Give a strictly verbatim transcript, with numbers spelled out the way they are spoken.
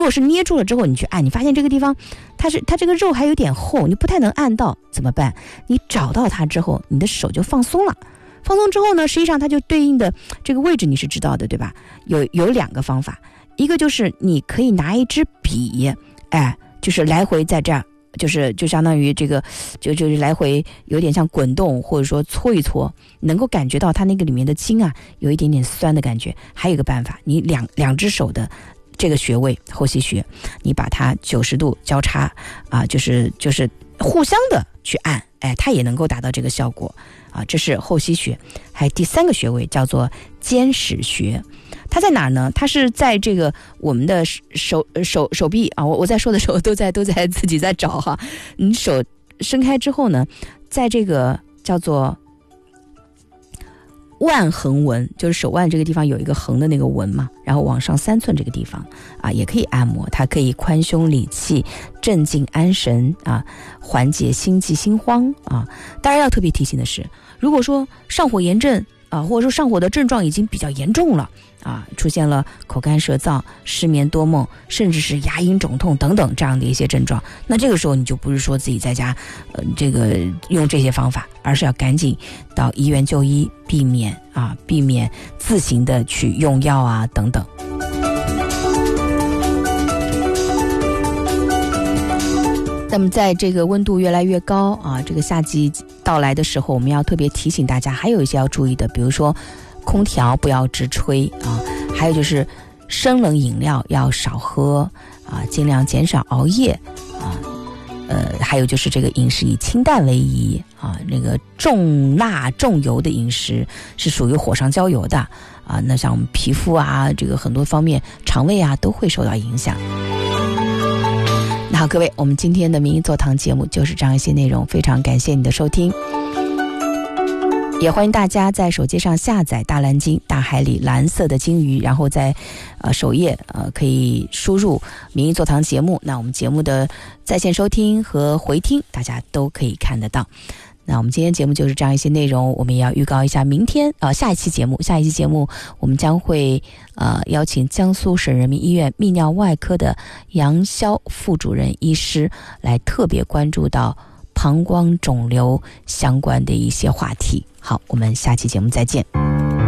如果是捏住了之后你去按，你发现这个地方它是它这个肉还有点厚，你不太能按到，怎么办？你找到它之后，你的手就放松了。放松之后呢，实际上它就对应的这个位置你是知道的，对吧？有有两个方法，一个就是你可以拿一支笔，哎，就是来回在这儿，就是就相当于这个就就是来回有点像滚动，或者说搓一搓，能够感觉到它那个里面的筋啊有一点点酸的感觉。还有一个办法，你两两只手的这个穴位后溪穴，你把它九十度交叉啊，就是就是互相的去按，哎，它也能够达到这个效果啊。这是后溪穴。还有第三个穴位叫做肩矢穴，它在哪儿呢？它是在这个我们的手手手臂啊，我我在说的时候都在都在自己在找哈。你手伸开之后呢，在这个叫做腕横纹，就是手腕这个地方有一个横的那个纹嘛，然后往上三寸这个地方啊，也可以按摩，它可以宽胸理气、镇静安神啊，缓解心悸心慌啊。当然要特别提醒的是，如果说上火炎症啊，或者说上火的症状已经比较严重了啊，出现了口干舌燥、失眠多梦，甚至是牙龈肿痛等等这样的一些症状，那这个时候你就不是说自己在家呃这个用这些方法，而是要赶紧到医院就医，避免啊避免自行的去用药啊等等。那么在这个温度越来越高啊，这个夏季到来的时候，我们要特别提醒大家，还有一些要注意的，比如说空调不要直吹啊，还有就是生冷饮料要少喝啊，尽量减少熬夜啊，呃，还有就是这个饮食以清淡为宜啊，那个重辣重油的饮食是属于火上浇油的啊，那像我们皮肤啊，这个很多方面，肠胃啊都会受到影响。那好，各位，我们今天的名医座堂节目就是这样一些内容，非常感谢你的收听，也欢迎大家在手机上下载大蓝鲸，大海里蓝色的鲸鱼，然后在呃首页呃可以输入名医座堂节目，那我们节目的在线收听和回听大家都可以看得到。那我们今天节目就是这样一些内容，我们也要预告一下明天呃下一期节目，下一期节目我们将会呃邀请江苏省人民医院泌尿外科的杨潇副主任医师来特别关注到膀胱肿瘤相关的一些话题。好，我们下期节目再见。